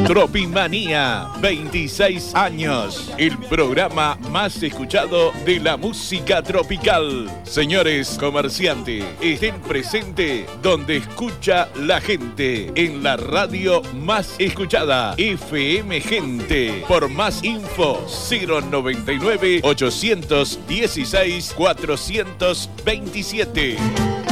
Tropimanía, 26 años. El programa más escuchado de la música tropical. Señores comerciantes, estén presentes donde escucha la gente. En la radio más escuchada, FM Gente. Por más info, 099 816 427.